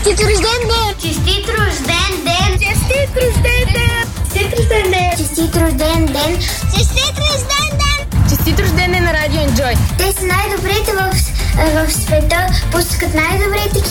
Честит рожден ден! Честит рожден ден! Честит рожден ден! Честит рожден ден! Честит рожден ден! Честит рожден ден на Радио Енджой! Те са най-добрите в света, пускат най-добрите